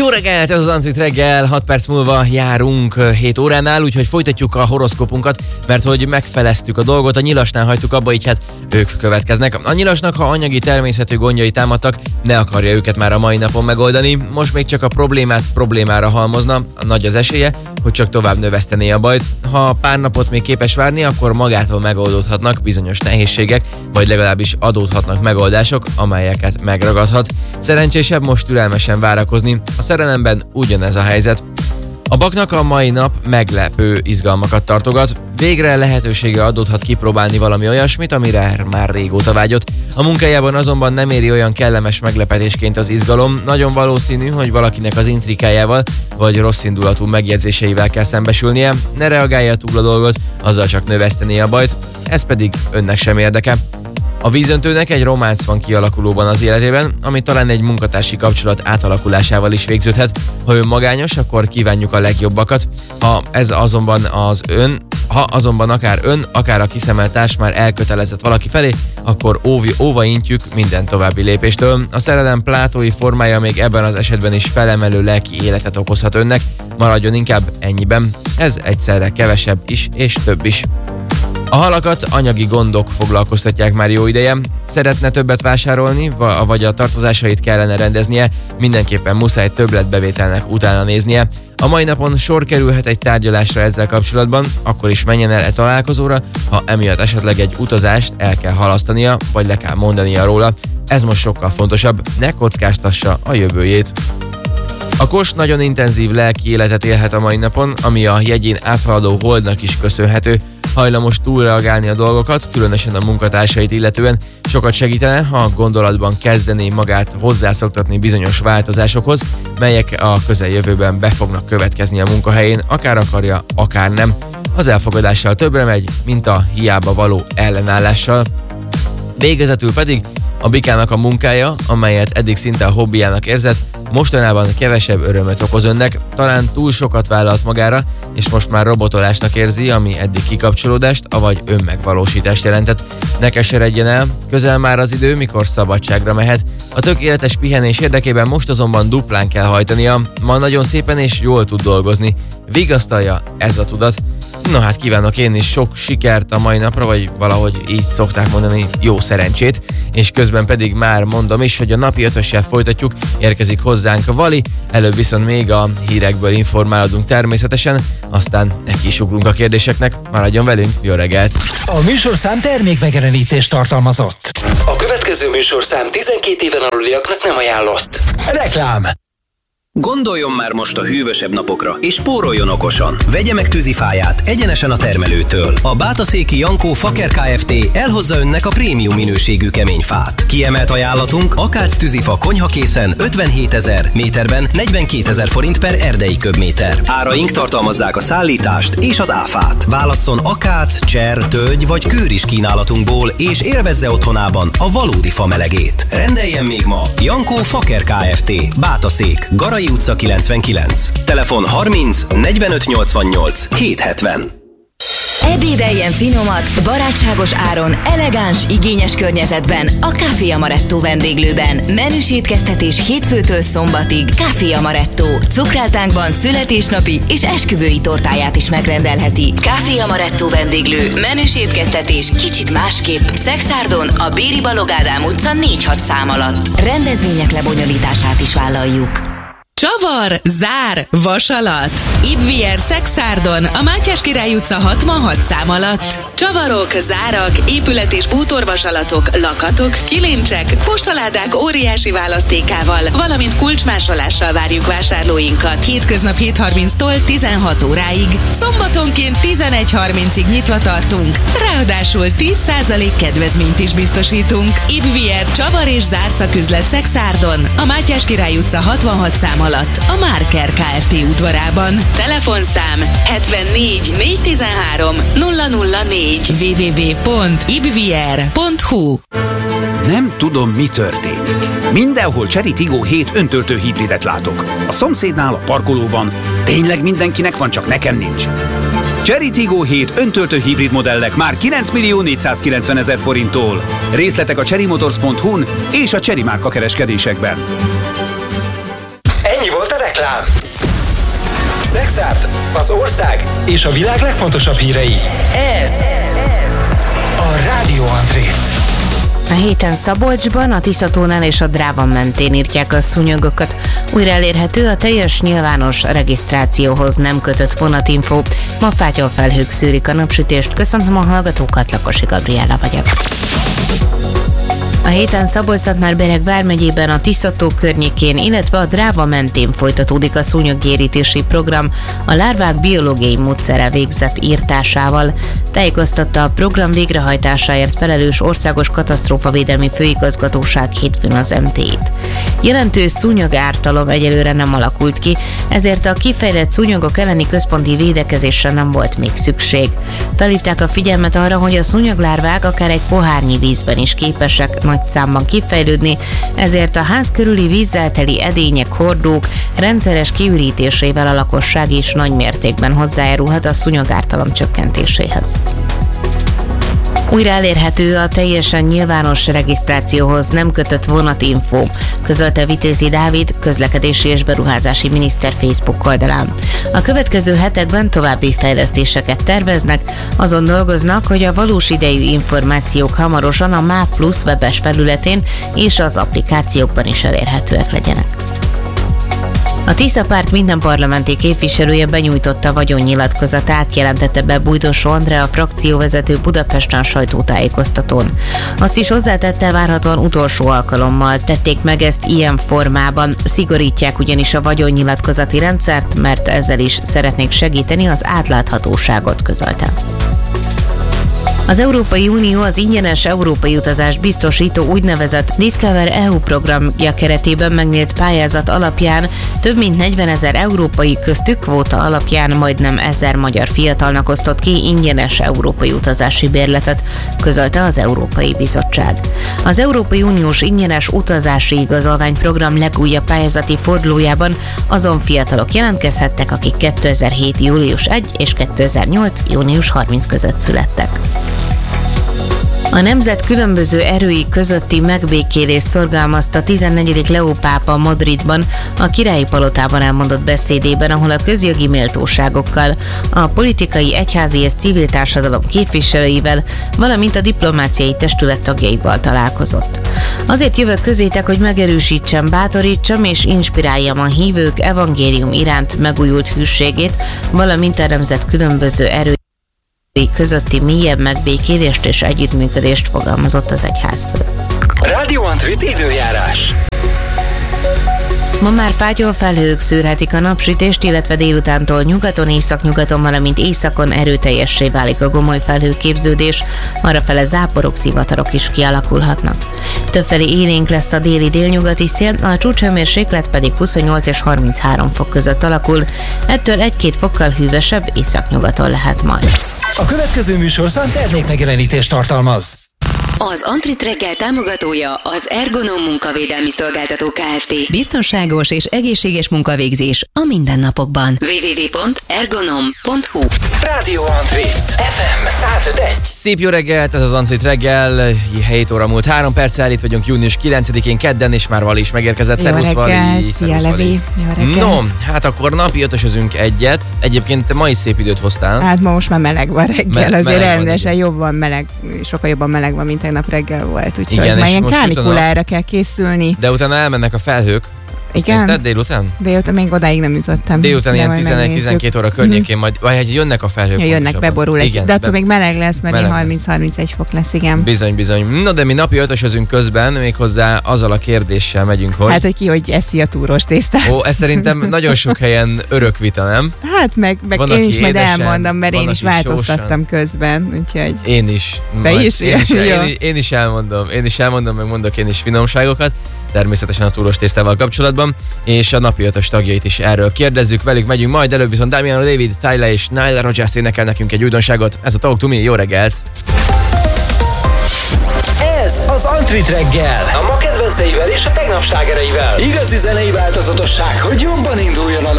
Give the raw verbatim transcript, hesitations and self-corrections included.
reggelt, ez az Antrit reggel, hat perc múlva járunk hét óránál, úgyhogy folytatjuk a horoszkópunkat, mert hogy megfeleztük a dolgot, a nyilasnál hagytuk abba, így hát ők következnek. A nyilasnak, ha anyagi természetű gondjai támadtak, ne akarja őket már a mai napon megoldani, most még csak a problémát problémára halmozna, nagy az esélye, hogy csak tovább növesztené a bajt. Ha pár napot még képes várni, akkor magától megoldódhatnak bizonyos nehézségek, vagy legalábbis adódhatnak megoldások, amelyeket megragadhat. Szerencsésebb most türelmesen várakozni, a szerelemben ugyanez a helyzet. A baknak a mai nap meglepő izgalmakat tartogat, végre lehetősége adódhat kipróbálni valami olyasmit, amire már régóta vágyott. A munkájában azonban nem éri olyan kellemes meglepetésként az izgalom, nagyon valószínű, hogy valakinek az intrikájával vagy rosszindulatú megjegyzéseivel kell szembesülnie, ne reagálja túl a dolgot, azzal csak növesztené a bajt, ez pedig önnek sem érdeke. A vízöntőnek egy románc van kialakulóban az életében, ami talán egy munkatársi kapcsolat átalakulásával is végződhet. Ha ön magányos, akkor kívánjuk a legjobbakat. Ha ez azonban az ön, ha azonban akár ön, akár a kiszemelt társ már elkötelezett valaki felé, akkor óvi, óvaintjük minden további lépéstől. A szerelem plátói formája még ebben az esetben is felemelő lelki életet okozhat önnek, maradjon inkább ennyiben. Ez egyszerre kevesebb is és több is. A halakat anyagi gondok foglalkoztatják már jó ideje, szeretne többet vásárolni, vagy a tartozásait kellene rendeznie, mindenképpen muszáj többletbevételnek utána néznie. A mai napon sor kerülhet egy tárgyalásra ezzel kapcsolatban, akkor is menjen el e találkozóra, ha emiatt esetleg egy utazást el kell halasztania, vagy le kell mondania róla. Ez most sokkal fontosabb, ne kockáztassa a jövőjét. A Kos nagyon intenzív lelki életet élhet a mai napon, ami a jegyén áthaladó holdnak is köszönhető. Hajlamos túlreagálni a dolgokat, különösen a munkatársait illetően, sokat segítene, ha gondolatban kezdené magát hozzászoktatni bizonyos változásokhoz, melyek a közeljövőben be fognak következni a munkahelyén, akár akarja, akár nem. Az elfogadással többre megy, mint a hiába való ellenállással. Végezetül pedig a bikának a munkája, amelyet eddig szinte a hobbiának érzett, mostanában kevesebb örömöt okoz önnek, talán túl sokat vállalt magára, és most már robotolásnak érzi, ami eddig kikapcsolódást, avagy önmegvalósítást jelentett. Ne keseredjen el, közel már az idő, mikor szabadságra mehet. A tökéletes pihenés érdekében most azonban duplán kell hajtania, ma nagyon szépen és jól tud dolgozni. Vigasztalja ez a tudat. Na hát kívánok én is sok sikert a mai napra, vagy valahogy így szokták mondani, jó szerencsét, és közben pedig már mondom is, hogy a napi ötössel folytatjuk, érkezik hozzánk a Vali, előbb viszont még a hírekből informálódunk természetesen, aztán neki is ugrunk a kérdéseknek, maradjon velünk, jó reggelt! A műsorszám termékmegjelenítést tartalmazott. A következő műsorszám tizenkét éven aluliaknak nem ajánlott. Reklám! Gondoljon már most a hűvösebb napokra, és spóroljon okosan. Vegye meg tűzifáját egyenesen a termelőtől. A Bátaszéki Jankó Faker Kft. Elhozza önnek a prémium minőségű kemény fát. Kiemelt ajánlatunk akác tűzifa konyhakészen ötvenhétezer, méterben negyvenkétezer forint per erdei köbméter. Áraink tartalmazzák a szállítást és az áfát. Válasszon akác, cser, tölgy vagy kőris kínálatunkból, és élvezze otthonában a valódi fa melegét. Rendeljen még ma! Jankó Faker Kft. Bátaszék, Garai utca kilencvenkilenc. Telefon harminc negyvenöt nyolcvannyolc hétszázhetven. Ebédeljen finomat, barátságos áron, elegáns, igényes környezetben a Café Amaretto vendéglőben. Menüs étkeztetés hétfőtől szombatig. Café Amaretto. Cukráltánkban születésnapi és esküvői tortáját is megrendelheti. Café Amaretto vendéglő. Menüs étkeztetés kicsit másképp. Szekszárton, a Béri Balogh Ádám utca négy hat szám alatt. Rendezvények lebonyolítását is vállaljuk. Csavar, zár, vasalat. Ibvier Szekszárton, a Mátyás Király utca hatvanhat szám alatt. Csavarok, zárak, épület- és bútorvasalatok, lakatok, kilincsek, postaládák óriási választékával, valamint kulcsmásolással várjuk vásárlóinkat. Hétköznap hét harminctól tizenhat óráig. Szombatonként tizenegy harmincig nyitva tartunk. Ráadásul tíz százalék kedvezményt is biztosítunk. Ibvier Csavar és Zár szaküzlet Szekszárton, a Mátyás Király utca hatvanhat szám alatt, a Márker Kft. Udvarában. Telefonszám hetvennégy négyszáztizenhárom nulla nulla négy w w w pont ibvier pont h u. Nem tudom, mi történik. Mindenhol Chery Tiggo hét öntöltő hibridet látok. A szomszédnál, a parkolóban. Tényleg mindenkinek van, csak nekem nincs. Chery Tiggo hét öntöltő hibrid modellek már kilenc millió négyszázkilencvenezer forinttól. Részletek a chery motors pont hu-n és a Chery márka kereskedésekben. Ennyi volt a reklám. Reklám. Szexárd, az ország és a világ legfontosabb hírei. Ez a Rádió Andrét. A héten Szabolcsban, a Tiszatónál és a Dráva mentén írtják a szúnyogokat. Újra elérhető a teljes nyilvános regisztrációhoz nem kötött vonatinfó. Ma fátyolfelhők szűrik a napsütést. Köszöntöm a hallgatókat, Lakosi Gabriella vagyok. A héten Szabolcs-Szatmár-Bereg vármegyében a Tiszató környékén, illetve a Dráva mentén folytatódik a szúnyoggyérítési program a lárvák biológiai módszerrel végzett írtásával. Tájékoztatta a program végrehajtásáért felelős országos katasztrófavédelmi főigazgatóság hétfőn az em té i-t. Jelentős szúnyogártalom egyelőre nem alakult ki, ezért a kifejlett szúnyogok elleni központi védekezésre nem volt még szükség. Felhívták a figyelmet arra, hogy a szúnyoglárvák akár egy pohárnyi vízben is képesek nagy számban kifejlődni, ezért a ház körüli vízzel teli edények, hordók rendszeres kiürítésével a lakosság is nagy mértékben hozzájárulhat a szúnyogártalom csökkentéséhez. Újra elérhető a teljesen nyilvános regisztrációhoz nem kötött vonatinfó, közölte Vitézi Dávid, közlekedési és beruházási miniszter Facebook oldalán. A következő hetekben további fejlesztéseket terveznek, azon dolgoznak, hogy a valós idejű információk hamarosan a MÁV Plusz webes felületén és az applikációkban is elérhetőek legyenek. A Tisza párt minden parlamenti képviselője benyújtotta a vagyonnyilatkozatát, jelentette be Bújdosó Andrea, a frakcióvezető Budapesten sajtótájékoztatón. Azt is hozzátette, várhatóan utolsó alkalommal tették meg ezt ilyen formában. Szigorítják ugyanis a vagyonnyilatkozati rendszert, mert ezzel is szeretnék segíteni az átláthatóságot, közölte. Az Európai Unió az ingyenes európai utazást biztosító úgynevezett Discover é u programja keretében megnyílt pályázat alapján több mint negyvenezer európai, köztük kvóta alapján majdnem ezer magyar fiatalnak osztott ki ingyenes európai utazási bérletet, közölte az Európai Bizottság. Az Európai Uniós ingyenes utazási igazolványprogram legújabb pályázati fordulójában azon fiatalok jelentkezhettek, akik kétezer-hét. július elseje és kétezer-nyolc. június harmincadika között születtek. A nemzet különböző erői közötti megbékélést szorgalmazta tizennegyedik Leó pápa Madridban, a Királyi Palotában elmondott beszédében, ahol a közjogi méltóságokkal, a politikai, egyházi és civil társadalom képviselőivel, valamint a diplomáciai testület tagjaival találkozott. Azért jövök közétek, hogy megerősítsem, bátorítsam és inspiráljam a hívők evangélium iránt megújult hűségét, valamint a nemzet különböző erői közötti mélyebb megbékélést és együttműködést fogalmazott az egyházfő. Rádió Andrét időjárás. Ma már fátyolfelhők szűrhetik a napsütést, illetve délutántól nyugaton, északnyugaton, valamint északon erőteljessé válik a gomoly felhőképződés, arrafele záporok, szivatarok is kialakulhatnak. Többfelé élénk lesz a déli délnyugati szél, a csúcshőmérséklet pedig huszonnyolc és harminchárom fok között alakul, ettől egy-két fokkal hűvösebb északnyugaton lehet majd. A következő műsorszám termékmegjelenítést tartalmaz. Az Antrit reggel támogatója az Ergonom munkavédelmi szolgáltató Kft. Biztonságos és egészséges munkavégzés a mindennapokban. double-u double-u double-u pont ergonom pont hu Rádió Andrét, ef em száz öt egész egy. Szép jó reggelt, ez az Antrit reggel, hét óra múlt három perccel, itt vagyunk június kilencedikén kedden, és már Vali is megérkezett. Szervusz Vali! Szia Levi! Jó reggelt! No, hát akkor napi ötösözünk egyet. Egyébként te ma is szép időt hoztál. Hát ma most már meleg van reggel, Me- azért rendesen jobban meleg, sokkal jobban meleg van, mint tegnap reggel volt, úgyhogy igen, már ilyen most kánikulára kell készülni. De utána elmennek a felhők. Azt igen. nézted délután? Délután még odáig nem jutottam. Délután ilyen tizenegy-tizenkét óra környékén majd, vagy jönnek a felhők. Ja, jönnek, beborul egy, igen, de attól be... még meleg lesz, mert meleg harminc-harmincegy fok lesz, igen. Bizony, bizony. No, de mi napi ötösözünk közben, méghozzá azzal a kérdéssel megyünk, hogy... Hát, hogy ki hogy eszi a túros tésztát. Ó, ez szerintem nagyon sok helyen örök vita, nem? Hát, meg, meg van, én is majd édesen, elmondom, mert én is változtattam sósan. közben, úgyhogy... Én is. Te majd, is? Én is, Jó. én, is, én is elmondom, én is elmondom, meg mondok én is finomságokat, természetesen a túros tésztával kapcsolatban, és a napi ötös tagjait is erről kérdezzük, velük megyünk majd, előbb viszont Damiano David, Tyler és Nile Rodgers énekel nekünk egy újdonságot, ez a Talk to Me, jó reggelt! Ez az Antrit reggel, a ma kedvenceivel és a tegnap slágereivel. Igazi zenei változatosság, hogy jobban induljon a